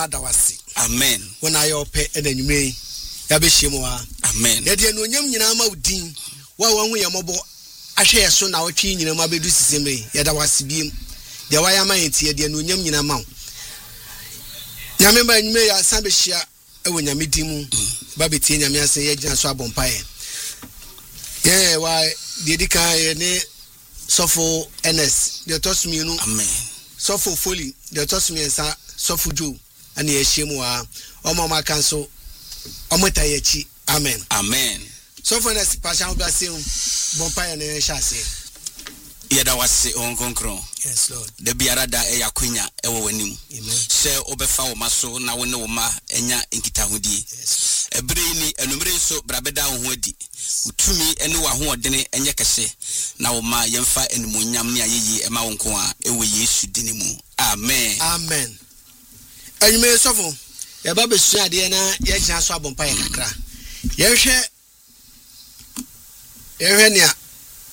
adawasi. Amen. When I open and then you may yabeshimwa. Amen. Yadi no nyam nyina ma udin. Wa wanhu yamobo ahwe so na wotwe nyina ma bedu sisembe yadawasi biem. De wa ya ma yenti yadi no nyam nyina ma. Nyame ba nyime ya sambehia ewo nyame dimu. Ba betie nyame ase ye gina so abompae. Yeah, why did you ne sofo NS the toss me no amen sofo folly the toss me and sofo Joe and ye shemwa o mama cancel o metayechi amen amen sofo NS passion blessing bompire na shase yeda wase on konkron yes lord de biara da e yakwenya e wo wanim amen se obefa wo maso na wo ne wo ma enya nkitahudie yes ebere ni enumere so brabeda wo ho adi utumi ene wa ho odene enye kese na wo ma yemfa enumonyam ne ayeyi e ma wo nko a ewe Yesu dine mu amen amen anyime sofo ya ba besu ade na ye gina so abompae kakra ye hwe ne a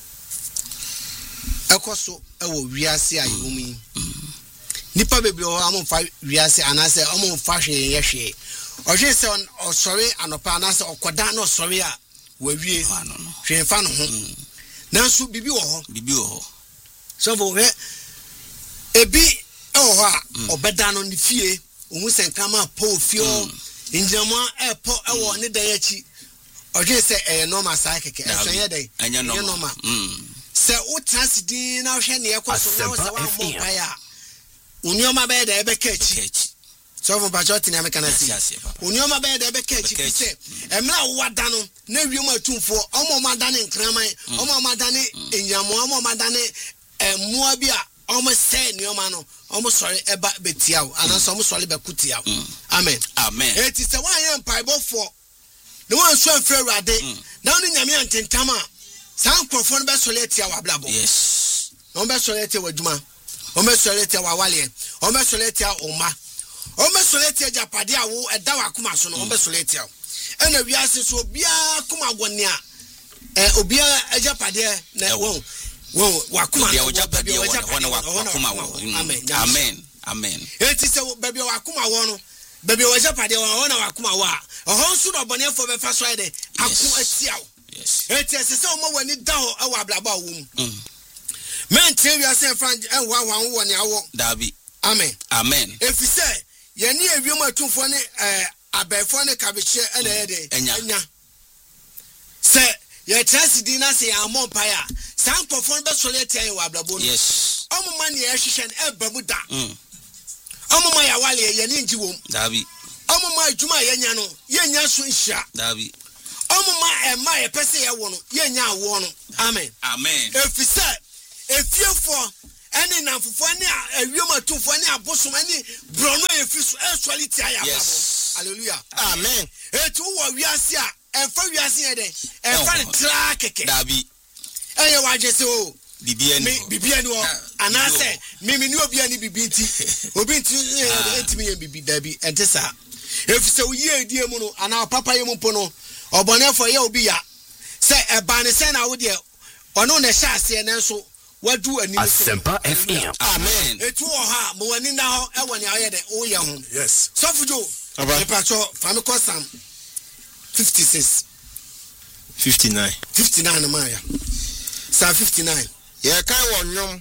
ekoso ewo wiase ayumi nipa bebre o amfa wiase anase amfa hwe ye hwe ohwe se osori anopa anase okoda na osori a wawie hwe fa no ho nanso bibi wo ho so for we ebi ewo ho a obeda no ne fie ohun senkama po fio injama epo ewo ne dayachi ohwe se normal sai keke so ye dey enye normal se o transidin na hwe ne ekoso na se wa mo paya unioma be da ebe kechi so for bajoti na mekanasi unioma be da ebe kechi se emra wo da no na wiem atumfo omo ma da ne nkraman omo ma da ne enyamo omo ma da ne mua bi a omo se nioma no omo sori eba betiawo anaso omo sori be kutiawo amen amen eti se wan ye mpaibo fo ne wan so afre urade na oni nyame antentama san krofon be soleti awa blabo yes on be soleti waduma on be soleti awa wale on be soleti oma on be soleti ajapade awo eda wa kuma so no on be soleti awo ena wiase so bia kuma gone a obia ajapade na won wa kuma bia ajapade wona wa kuma won amen amen eti se bia wa kuma won no bia ajapade wona wa kuma wa ohon su no bone fo be fa so ide aku atiawo yes eti se omo wani da ho awa blaba wo men tie wiase fan wa wo ne awo dabi amen amen efise ye ne ewiom atumfo ne abefo ne kabeche ena yede enya se ye transidin na se amon paya san pofon be soleti ayi wa blabo no yes omo man ye hwehwe na ebamu da omo man ya wale ye ne nji wom dabi omo man adwuma ye nya no ye nya so nhia dabi omo ma ye pese ye wo no ye nya awo no amen amen efise efiefo ene nanfofo ne awiom atumfo ne abosom ne brono efiso actuality aya babo hallelujah amen etu wo wiase a enfa wiase ye de enfa ne tra keke dabi eye wagese o bibia ni o anase mimi ni obi ani bibinti obi nti entimi ye bibi dabi entesa efise wo ye die mu no ana papa ye mu po no obonefo ye obi ya se eba ne se na wo de ono na sha ase ne nso wadu anim Asempa FM amen etu wo ha mo wani na ho e woni aye de wo ye ho yes sofujo e pacho famiko sam 56 59 ma ya Psalm 59 yeah kai won nyom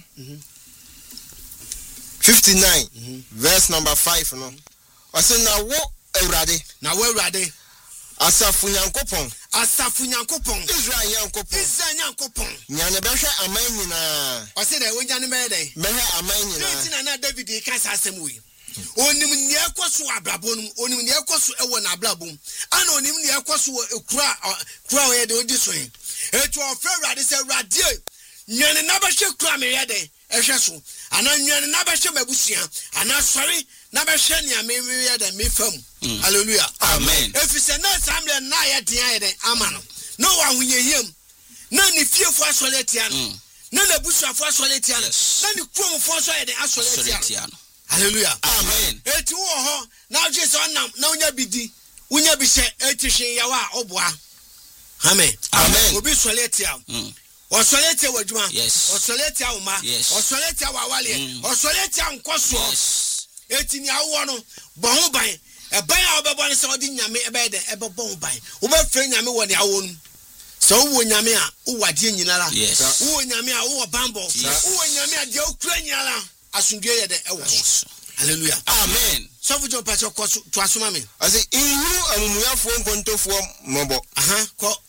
59 verse number 5 no o say na wo awurade asafu nyankopon Israel nyankopon nyane behwe aman nyina o say na wo nyane be dey behwe aman nyina tina na David ka asem we onim ne ekoso abrabonum onim ne ekoso ewo na abrabom ana onim ne ekoso kura we de odi so etu ofra awurade say awurade nyane na behwe kura me ye dey ehwe so ana nyane na behwe mabusua ana sori na behwe ne amemi ye dey me fam hallelujah amen efise na samle na ye den ye dey amano no wa hunyehiem na ni fiefo asoletia no na na busuafo asoletia no na ni kromfo aso ye dey asoletia no hallelujah amen eti wo ho na Jesus onam na unya bidi unya bi se etihwe yawa oboa amen obi soletia Osolete wajuma. Yes. Osolete uma. Yes. Osolete wawale. Osolete nkoso. Yes. eti ni awo no bo ho ban e ban a obebo ne se odi nyame e be de e be bo ho ban wo be fre nyame wo ne awo no so wo nyame a wo wade nyinara wo nyame a wo bambo wo nyame a de okura nyinara asundue ye de e wo so hallelujah amen so fu jo pa cho ko to asoma me ase inhuru amumuyafo nkontofo mobo ko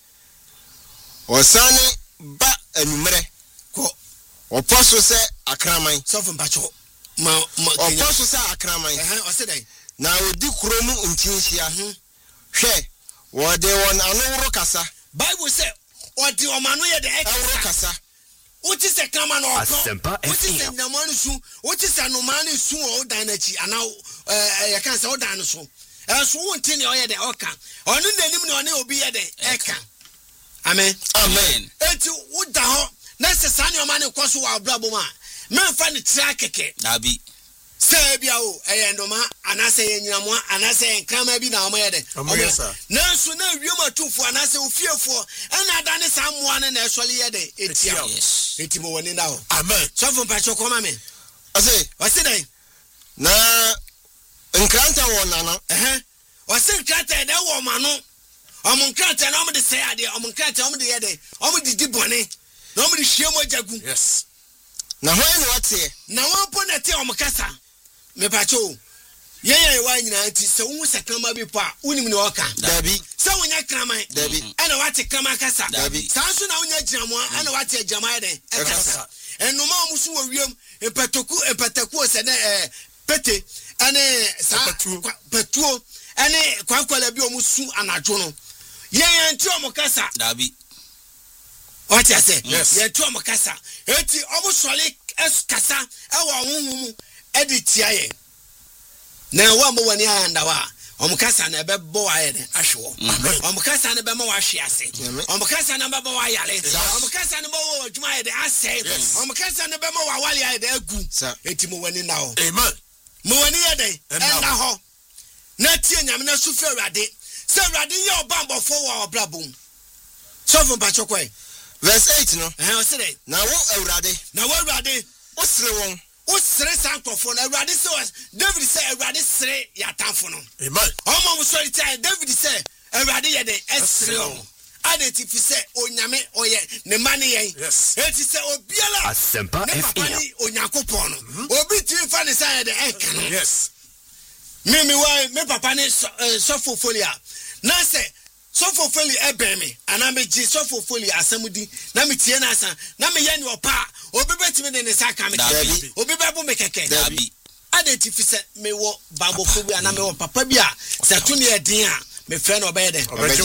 osane ba anumere ko oposo se akraman so fu pa cho ma oposo se akraman o se dai na odi kromu ntinhia hwe wo de won anowro kasa Bible say odi omanu ye de anowro kasa What is a common or Asempa what is FM. the man soon? What is a no man soon or dinachi? And now I can't say dinosaur. As one thing or the oka. Only the name will be at the eka. Amen. Amen. And to what the hell? That's the son of man who costs our brabo man. Man find the track. Dabi. Serbia, and Oma, and I say in Yamwa, and I say, come maybe now, my head. No, so no, you are too for, and I say, fear for, and I done someone and actually a day. It's yes. It's more than now. Amen. So from Pacho, come on, I say, what's the name? na nkranta won nana what's the crata and that woman? I'm crata and I'm the say idea, I'm crata, I'm the other, I'm the dibone, nobody share my jagu. yes na when what say now upon a tea on Macassa. Me Pacho. Yeah, why you know, so who said come be pa, unim no oka. Dabi. So when you come, Dabi. And what to come Macassa. Dabi. Sansu na unya jamwa, and what you jamade. And no more musu wiem, and pataku said pete, and petuo, and quaquala bio musu and a jono. Yeah, and Tomocassa. Dabi. What I say? Yes. Yeah, Tomocassa. Eti almost solid as Cassa, our edit yae. Na wa mo wani anda wa omkasa na bebo wa ye ahwo omkasa na be ma wa hwe ase omkasa na be wa yale omkasa na be wa adwuma ye de ase omkasa na be ma wa wale ye de agu eti mo wani na ho amen mo wani ye de enda ho na tie nyame na su fe urade se urade ye obambofo wa obrabom so fun pa chokwe verse 8 no o se dey na wo urade o sere won o sere sankofo na urade se David say urade sere ya tamfo no amen omo mo sorry tie David say urade ye de esere o identify say onyame oye ne mane yen yes eti say obiala Asempa ne papa ni onyankopon no obi ti fa ne say de enka no yes me why me papa ni sofo folia na say sofo foli ebeme ana me ji sofo foli asamudi na me tie na asa na me ye ni opa obi betimi de ne saka me obi bebo me keke Dabi. identify say me wo babo fobi ana me wo papa bi a se to ne edin a me frɛ no obede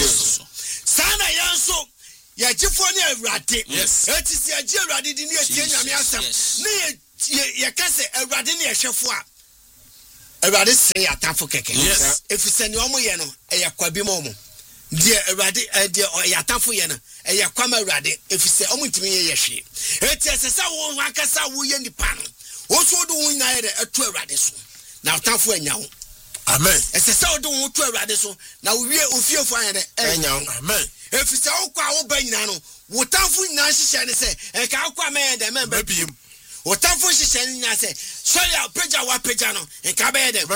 sana yanso ya gifo ne awurade eti se agi awurade di ne etie nyame asam ne ye kase awurade ne ehwefo a awurade se ya tafo keke efise ne omo ye no eya kwabi mo die awurade die ya tafo ye no eya kwama awurade efise omo ntimi ye hwe eti esesa wo akasa wo ye nipa no wo so do wo nya ye de eto awurade so na tafo anya wo amen esesa wo do wo to awurade so na wo wie ofiefo anya de anya wo amen efise wo kwa wo ba nyina no wo tafo nyina hihye ne se e ka kwa me de me babiem wo tafo hihye ne nyina se sorry apeja wa peja no e ka be de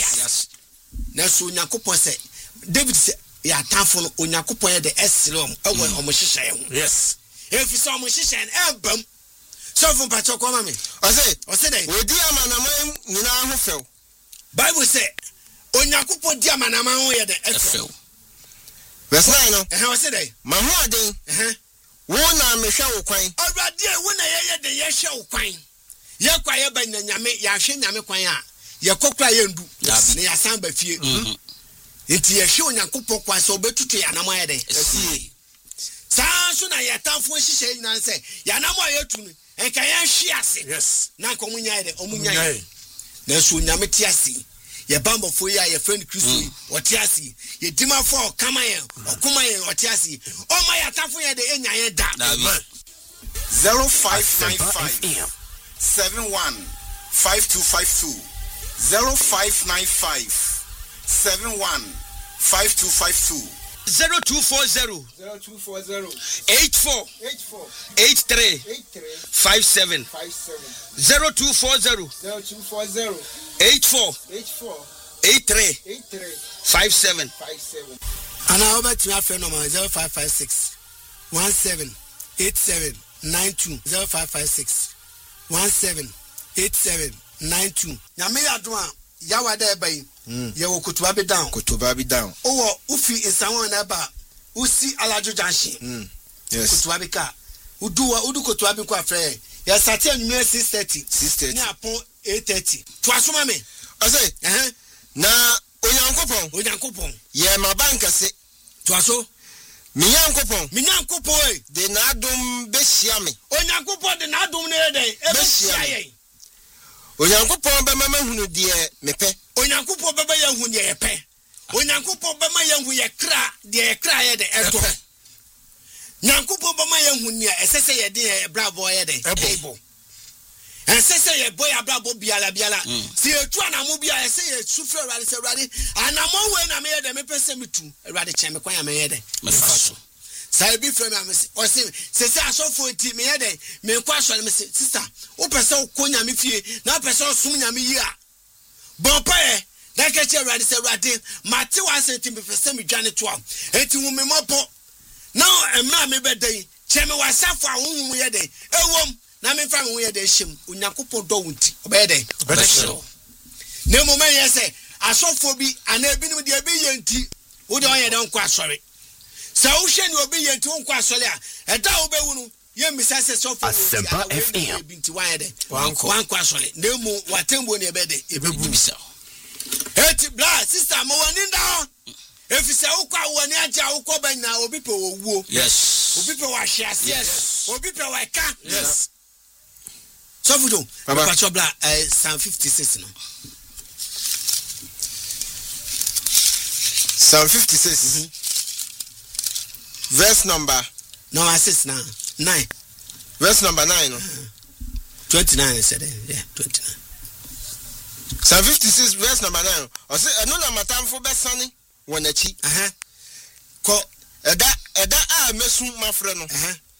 na so nyakopon se David se ya tafo no onyakopon ye de esrom ewo omo hihye ho yes efise omo hihye ne ebam so fun pa choko ma me o se dey odi amanama nyina ho few Bible say onyakopon di amanama ho ye de efew verse 9 no o se dey ma ho aden wo na mehwe wo kwan awurade wo na ye de ye hwe wo kwan ye kwa ye ba nyame ya hwe nyame kwan a ye kokra ye ndu ne ya san ba fie enti ye hwe onyakopon kwan so obetutu ya na mo ye de saa so na ye tamfo hihye nyina se ya na mo ye tu no enka ye hwe ase yes na ko munya ye de omunya na so nyame ti ase ye bambo fo ya ye friend Kristo oti ase ye dima fo kama ye okuma ye oti ase o ma ya tamfo ye de enya ye da 0595 71 5252 0595 71 5252 0240 84 83 57 0240 84 83 57 and I over to my friend number 0556 17 87 92 0556 17 87 92 nyame adoma yawa da bai ye wo kutuba be down owo ufi insanwon na ba usi alajo junction yes kutuba be ka udu kutuba be ko afre ya sati anwume 6:30 ni apon 8:30 to asoma me ase na onyankopon ye ma banka se to aso minyankopon de na adom be hia me onyankopon de na adom ne den e be hia ye onyankopon be mama hunu de mepe onyankopon be ya hunu ye pe onyankopon be ma ya hunu ye kra de ye kra ye de eto nyankopon be ma ya hunu ye esese ye de bravo ye de ebo esese ye boy bravo biala si etu anamo bia ese ye sufre rade se rade anamo we na me ye de me pese metu rade che me kwan ya me ye de mefaso sai bi frame am o se asofo ti me ye de me kwa so me sister o pese o konya me fie na pese o sum nya me yi a bon pa e da ke che rade se rade mate wa se ti me pese me dwane to am enti wo me mopo na emra me bedai che me wa safo ahunhu ye de ewom na me fa me wo ye de him onyankopon do wunti obey dey obey na mo man ye say asofo bi ana ebinim de ebi ye nti wo de on ye de nko asori sa wo hwe ni obi ye nti nko asori a eda wo be wunu ye misa se sofo Asempa FM ebi nti wan ye de wanko asori na mu watembo ne ebe de ebebu bisa eti bla sister mo woni nda if say ukwa woni aja ukwa ban na obi pe owuo yes obi pe wa hwe ase yes obi pe wa ka yes so fujo pacho bla Psalm 56 no Psalm 56 verse number 6 now 9 verse number 9 no 29 said yeah 29 Psalm 56 verse number 9 o say eno na matamfo besane wonachi ko eda a mesu mafre no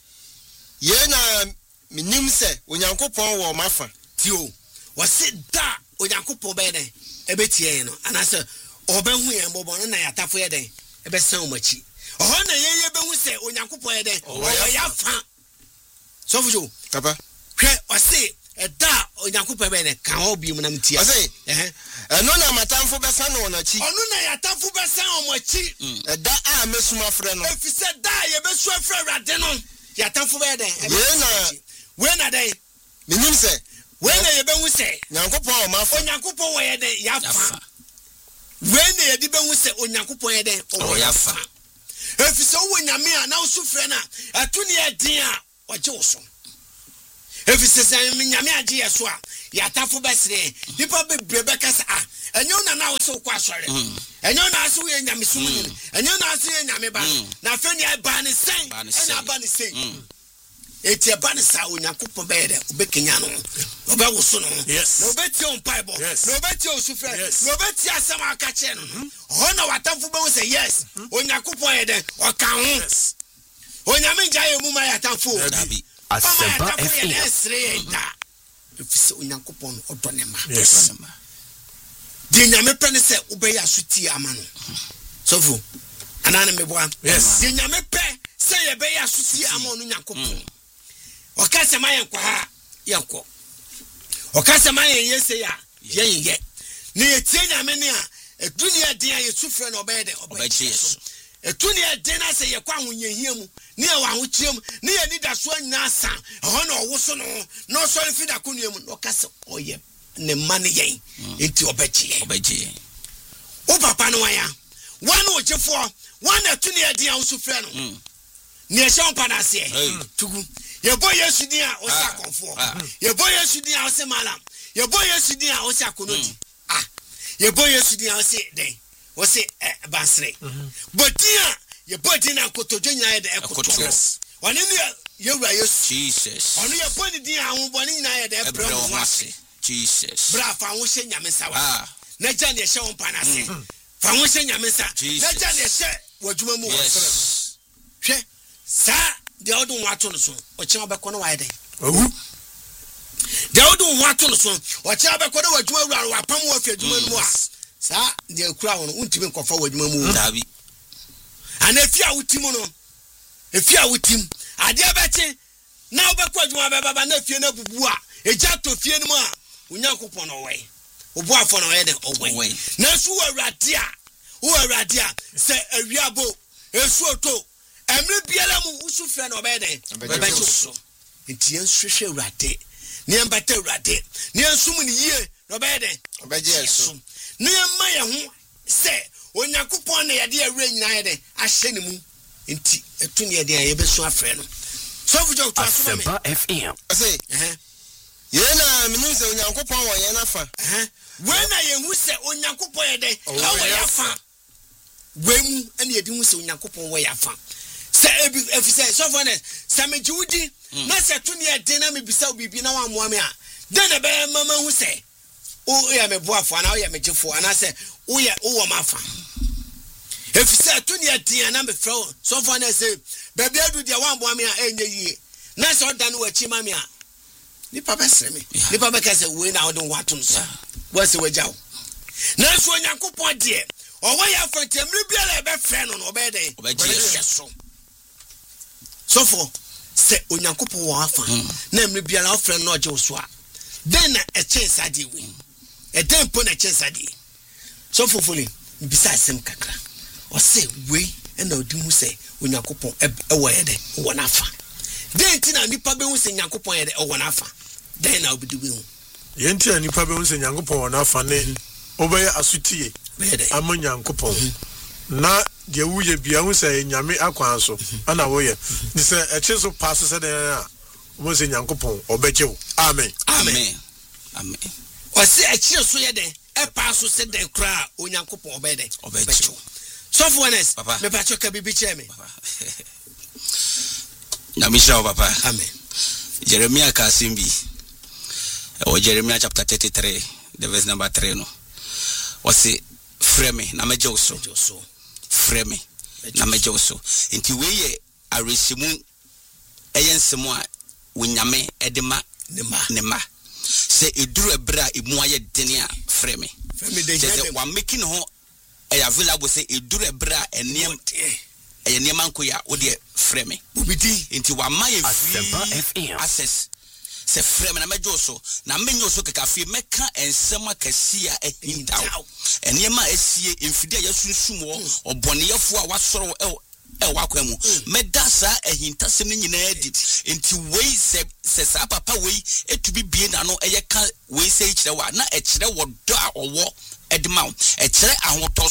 ye na minim se onyankopon wo mafa tio wase da onyankopon be den ebetie no anase obehu ye bobo na yatafo ye den ebesan omachi oho na ye behu se onyankopon ye den o ya fa so fujo papa hwe wase eda onyankopon be den kan obi mu na mtia wase eno na matamfo besane wonachi onu na yatafo besan omachi eda a mesu mafre no efise da ye besu afre rade no yatafo be den we na dey minim se we na ye behu se nyankopon o mafa onyankopon wo ye den yafa we na ye di behu se onyankopon ye den o yafa efise wo nyame a na usufre na atuni e din a oje wo so efise se nyame age ye so a yatafo besre nipa bebrebe kasa enyo na na wo so kwa sore enyo na aso ye nyame sum ni enyo na aso ye nyame ba na afeni ai ba ne sen na ba ne sen eti eba ne sa onyankopon be de obekenya no obewoso no na obeti on bible na obeti osufre na obeti asem aka che no ho na watamfo be wo say yes onyankopon ye de oka ho onyame nja ye mu ma yatamfo Asempa FM efise onyankopon odo ne ma di nyame pene se obeya suti ama no sofu anana meboa di nyame pe se ye beya suti ama no nyankopon okase ma yenkwa ha yenko okase ma yen yese ya yen ne yetie nyame ne a edunia den a yesufre na obeye de obeye edunia den a se ye kwa ahonyehia mu ne ye wa ahochiem ne ye ni da so anya asa ho na owoso no no so fida konua mu okase oye ne mane yen enti obeje o papa no ya wan ojefo wan edunia den a usufre no ne ye hye mpa na se tugu ye boy Yesu din a o sa konfo ye boy Yesu din a o se malam ye boy Yesu din a o se akonoti ye boy Yesu din a o se den o se bansre botia ye boy din a kotodwo nyina de ekoto oni ne ye wura Yesu Jesus oni ye boy din a ho boni nyina ye de ebra mo ase Jesus bra fa wo hye nyame sawa na ja ne hye wo mpa na se fa ho hye nyame sa na gya ne hye wadwuma mu wasere hwe sa de odun wato no so o kye obekọ no waide owu de odun wato no so o kye obekọ no wadwuma wura wapam wo fi adwuma mu a sa de akura wo no untimi nkofa wadwuma mu dabi ana efi a wutim no efi a wutim ade abeche na obekọ adwuma baba na fie na bubu a eja to fie no mu a unyankopon no we obo afọ no we de owe na su awurade a se awiabo esu oto emre biala mu usu fe no be de bebeje so enti enhwehwe awurade ne mbata awurade ne ensum ne yie no be de bebeje so ne ma ye ho se onyankopon na ye de awura nyina ye de ahye ne mu enti etu ne ye de ye besu afre no so fujo to aso me FM say yena minu se onyankopon wo ye na fa when na ye hu se onyankopon ye de awo ya fa wemu ene ye di hu se onyankopon wo ya fa se efi se so for ne se me jiwudi na se to ne ye de na me bisa obibi na wa moa me a de na be mama hu se o ya me boafo na o ya me jefo ana se o ya o wo ma fa efi se to ne ye de na me fro so for ne se baby adu de wa moa me a enye yie na se o da no wa chi ma me a nipa besere me nipa be ka se we na odun wato nso wase wajaw na so onyankopon de o wa ya fatemre biara e be fre no no be de obeje so for se onyankopon wa afa na emre biara o fre no oje so a den na e chance ade we e den po na chance ade so for fully bisa asem kakra o se we e na odi hu se onyankopon e wo ye de wo na afa den ti na nipa be hu se onyankopon ye de wo na afa den na obidu be hu yenti ani pa be hu se nyankopon na fa ne obeye asutie ama nyankopon na de wuye bia hu se nyame akwan so ana wo ye ni se eche so pass se den a wo se nyankopon obejew amen amen amen o se eche so ye den e pass so se den kra onyankopon obede obejew so for honest me pa choka bibi che me na mi sha papa amen Jeremiah Kasimbi o Jeremiah chapter 33 the verse number 3 no wasi frame na meje so frame na meje so enti we ye aresimu eyensemu a wonyame edema ne ma se eduru ebra emu aye dene a frame de se wa making ho available se eduru ebra eniem eniem ankoya wo de frame obidi enti wa maye free access se frame na mejo so na menyo so kekafie meka ensema kasia ehintaw enema esie emfide ya sunsum wo oboneyefo a wasoro wakwamu medasa ehintasem nyina adi enti wei se sa papa wei etubi bie na no eye ka wei se kire wa na e kire wo do a owo edima e kire ahoto